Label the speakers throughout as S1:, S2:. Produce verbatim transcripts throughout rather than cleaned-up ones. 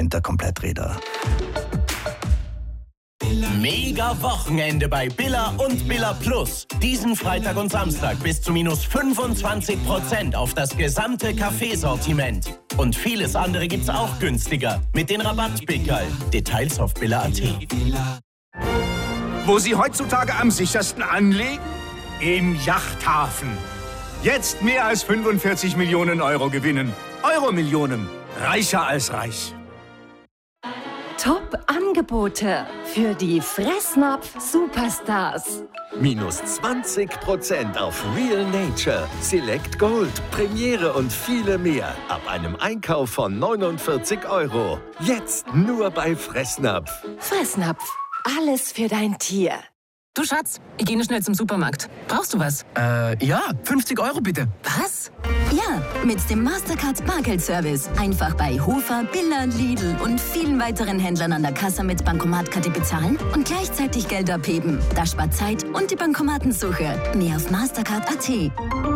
S1: sind der Kompletträder.
S2: Mega Wochenende bei Billa und Billa Plus. Diesen Freitag und Samstag bis zu minus fünfundzwanzig Prozent auf das gesamte Kaffeesortiment. Und vieles andere gibt's auch günstiger mit den Rabattpickerl. Details auf billa punkt at.
S3: Wo Sie heutzutage am sichersten anlegen? Im Yachthafen. Jetzt mehr als fünfundvierzig Millionen Euro gewinnen. Euro-Millionen. Reicher als reich.
S4: Top-Angebote für die Fressnapf-Superstars.
S5: Minus zwanzig Prozent auf Real Nature, Select Gold, Premiere und viele mehr. Ab einem Einkauf von neunundvierzig Euro. Jetzt nur bei Fressnapf.
S4: Fressnapf. Alles für dein Tier.
S6: Du Schatz, ich gehe schnell zum Supermarkt. Brauchst du was?
S7: Äh, ja, fünfzig Euro bitte.
S6: Was?
S8: Ja, mit dem Mastercard Bargeldservice. Einfach bei Hofer, Billa, Lidl und vielen weiteren Händlern an der Kasse mit Bankomatkarte bezahlen und gleichzeitig Geld abheben. Das spart Zeit und die Bankomatensuche. Mehr auf mastercard punkt at.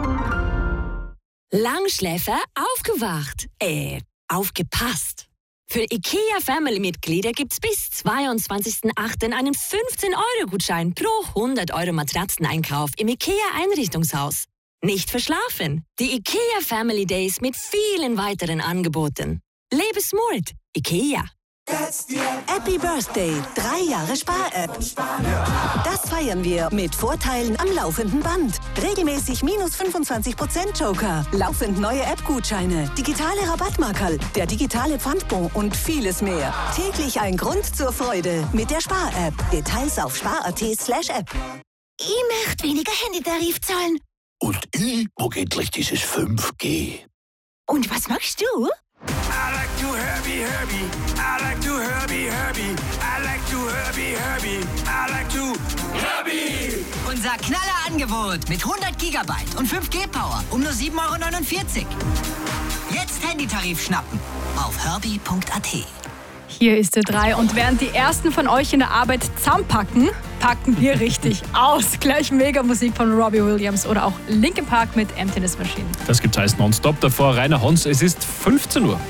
S9: Langschläfer aufgewacht. Äh, aufgepasst. Für IKEA-Family-Mitglieder gibt's bis zweiundzwanzigsten achten einen fünfzehn Euro Gutschein pro hundert Euro Matratzeneinkauf im IKEA-Einrichtungshaus. Nicht verschlafen. Die IKEA Family Days mit vielen weiteren Angeboten. Lebe smart. IKEA.
S10: Happy Birthday, drei Jahre Spar-App. Das feiern wir mit Vorteilen am laufenden Band. Regelmäßig minus fünfundzwanzig Prozent Joker, laufend neue App-Gutscheine, digitale Rabattmarkerl, der digitale Pfandbon und vieles mehr. Täglich ein Grund zur Freude mit der Spar-App. Details auf spar punkt at slash app.
S11: Ich möchte weniger Handytarif zahlen.
S12: Und ich mag endlich dieses fünf G.
S11: Und was magst du?
S13: I like to Herbie, Herbie. I like to Herbie, Herbie. I like to Herbie, Herbie. I like to Herbie.
S14: Unser Knallerangebot mit hundert Gigabyte und fünf G Power um nur sieben Euro neunundvierzig. Jetzt Handytarif schnappen auf herbie punkt at.
S15: Hier ist der drei und während die ersten von euch in der Arbeit zusammenpacken, packen wir richtig aus. Gleich Mega-Musik von Robbie Williams oder auch Linkin Park mit Emptiness Machine.
S16: Das gibt's heißt nonstop. Davor Rainer Hons. Es ist fünfzehn Uhr.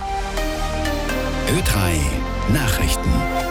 S12: Ö drei Nachrichten.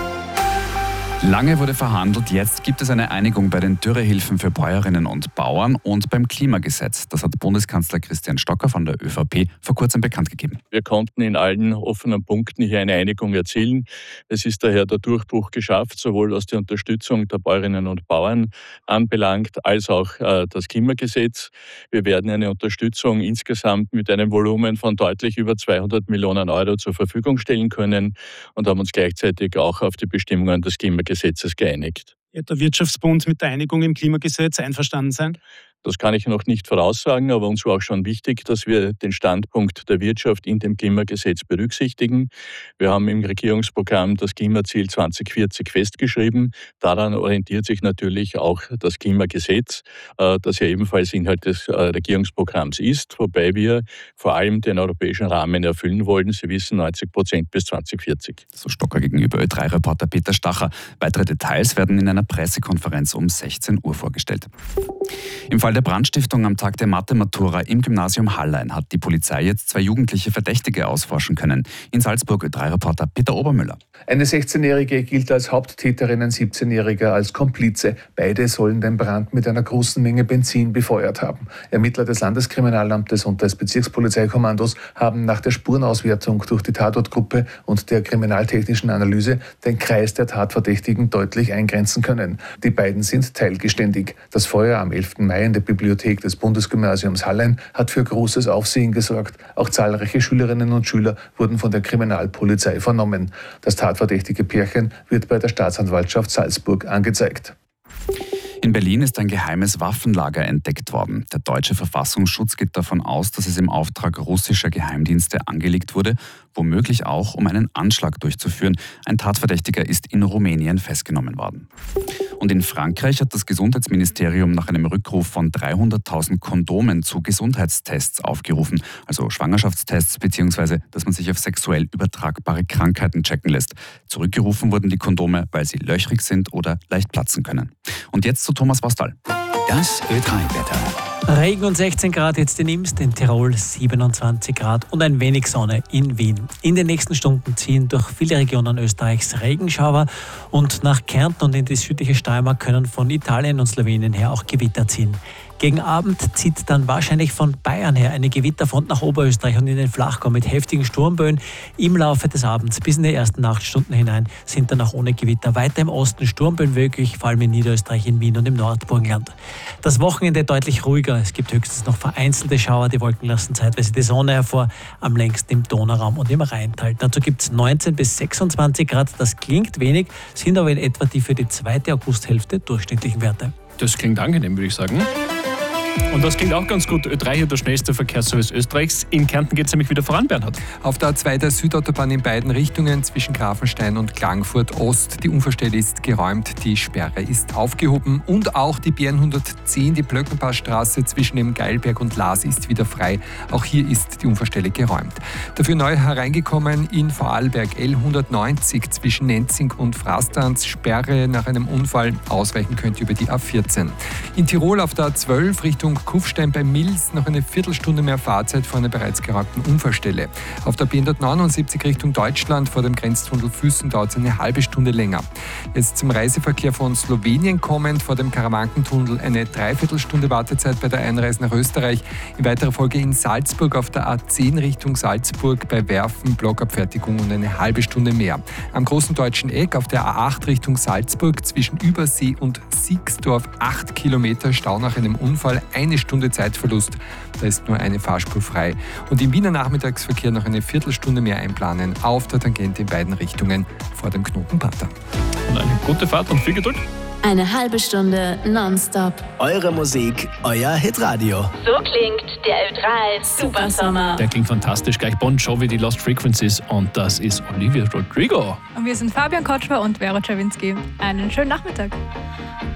S17: Lange wurde verhandelt, jetzt gibt es eine Einigung bei den Dürrehilfen für Bäuerinnen und Bauern und beim Klimagesetz. Das hat Bundeskanzler Christian Stocker von der ÖVP vor kurzem bekannt gegeben.
S18: Wir konnten in allen offenen Punkten hier eine Einigung erzielen. Es ist daher der Durchbruch geschafft, sowohl was die Unterstützung der Bäuerinnen und Bauern anbelangt, als auch äh, das Klimagesetz. Wir werden eine Unterstützung insgesamt mit einem Volumen von deutlich über zweihundert Millionen Euro zur Verfügung stellen können und haben uns gleichzeitig auch auf die Bestimmungen des Klimagesetzes Gesetzes geeinigt.
S19: Wird der Wirtschaftsbund mit der Einigung im Klimagesetz einverstanden sein?
S18: Das kann ich noch nicht voraussagen, aber uns war auch schon wichtig, dass wir den Standpunkt der Wirtschaft in dem Klimagesetz berücksichtigen. Wir haben im Regierungsprogramm das Klimaziel zwanzig vierzig festgeschrieben. Daran orientiert sich natürlich auch das Klimagesetz, das ja ebenfalls Inhalt des Regierungsprogramms ist, wobei wir vor allem den europäischen Rahmen erfüllen wollen. Sie wissen, neunzig Prozent bis zwanzig vierzig.
S17: So Stocker gegenüber Ö drei Reporter Peter Stacher. Weitere Details werden in einer Pressekonferenz um sechzehn Uhr vorgestellt. Im Fall der Brandstiftung am Tag der Mathe-Matura im Gymnasium Hallein hat die Polizei jetzt zwei jugendliche Verdächtige ausforschen können. In Salzburg Ö drei Reporter Peter Obermüller.
S20: Eine sechzehnjährige gilt als Haupttäterin, ein siebzehnjähriger als Komplize. Beide sollen den Brand mit einer großen Menge Benzin befeuert haben. Ermittler des Landeskriminalamtes und des Bezirkspolizeikommandos haben nach der Spurenauswertung durch die Tatortgruppe und der kriminaltechnischen Analyse den Kreis der Tatverdächtigen deutlich eingrenzen können. Die beiden sind teilgeständig. Das Feuer am elften Mai in der Bibliothek des Bundesgymnasiums Hallein hat für großes Aufsehen gesorgt. Auch zahlreiche Schülerinnen und Schüler wurden von der Kriminalpolizei vernommen. Das tatverdächtige Pärchen wird bei der Staatsanwaltschaft Salzburg angezeigt.
S17: In Berlin ist ein geheimes Waffenlager entdeckt worden. Der deutsche Verfassungsschutz geht davon aus, dass es im Auftrag russischer Geheimdienste angelegt wurde, womöglich auch, um einen Anschlag durchzuführen. Ein Tatverdächtiger ist in Rumänien festgenommen worden. Und in Frankreich hat das Gesundheitsministerium nach einem Rückruf von dreihunderttausend Kondomen zu Gesundheitstests aufgerufen, also Schwangerschaftstests bzw. dass man sich auf sexuell übertragbare Krankheiten checken lässt. Zurückgerufen wurden die Kondome, weil sie löchrig sind oder leicht platzen können. Und jetzt zu Thomas Wastal.
S12: Das Ö drei Wetter.
S1: Regen und sechzehn Grad jetzt in Imst, in Tirol siebenundzwanzig Grad und ein wenig Sonne in Wien. In den nächsten Stunden ziehen durch viele Regionen Österreichs Regenschauer und nach Kärnten und in die südliche Steiermark können von Italien und Slowenien her auch Gewitter ziehen. Gegen Abend zieht dann wahrscheinlich von Bayern her eine Gewitterfront nach Oberösterreich und in den Flachgau mit heftigen Sturmböen. Im Laufe des Abends bis in die ersten Nachtstunden hinein sind dann auch ohne Gewitter weiter im Osten Sturmböen möglich, vor allem in Niederösterreich, in Wien und im Nordburgenland. Das Wochenende deutlich ruhiger. Es gibt höchstens noch vereinzelte Schauer. Die Wolken lassen zeitweise die Sonne hervor, am längsten im Donauraum und im Rheintal. Dazu gibt es neunzehn bis sechsundzwanzig Grad. Das klingt wenig, sind aber in etwa die für die zweite Augusthälfte durchschnittlichen Werte.
S16: Das klingt angenehm, würde ich sagen. Und das klingt auch ganz gut. Ö drei hier der schnellste Verkehrsservice Österreichs. In Kärnten geht es nämlich wieder voran, Bernhard.
S21: Auf der A zwei der Südautobahn in beiden Richtungen zwischen Grafenstein und Klagenfurt Ost. Die Unfallstelle ist geräumt, die Sperre ist aufgehoben. Und auch die B hundertzehn, die Blöckenpassstraße zwischen dem Geilberg und Laas ist wieder frei. Auch hier ist die Unfallstelle geräumt. Dafür neu hereingekommen in Vorarlberg L hundertneunzig zwischen Nenzing und Frastanz. Sperre nach einem Unfall. Ausweichen könnt ihr über die A vierzehn. In Tirol auf der A zwölf Richtung Kufstein bei Mills noch eine Viertelstunde mehr Fahrzeit vor einer bereits geräumten Unfallstelle. Auf der B hundertneunundsiebzig Richtung Deutschland vor dem Grenztunnel Füssen dauert es eine halbe Stunde länger. Jetzt zum Reiseverkehr von Slowenien kommend vor dem Karawankentunnel eine Dreiviertelstunde Wartezeit bei der Einreise nach Österreich. In weiterer Folge in Salzburg auf der A zehn Richtung Salzburg bei Werfen Blockabfertigung und eine halbe Stunde mehr. Am großen deutschen Eck auf der A acht Richtung Salzburg zwischen Übersee und Siegsdorf acht Kilometer Stau nach einem Unfall. Eine Stunde Zeitverlust, da ist nur eine Fahrspur frei. Und im Wiener Nachmittagsverkehr noch eine Viertelstunde mehr einplanen auf der Tangente in beiden Richtungen vor dem Knoten Prater.
S16: Und eine gute Fahrt und viel Geduld.
S8: Eine halbe Stunde nonstop.
S2: Eure Musik, euer Hitradio.
S11: So klingt der Ö drei Supersommer.
S16: Der klingt fantastisch. Gleich Bon Jovi, die Lost Frequencies. Und das ist Olivia Rodrigo.
S15: Und wir sind Fabian Kotschmer und Vero Czerwinski. Einen schönen Nachmittag.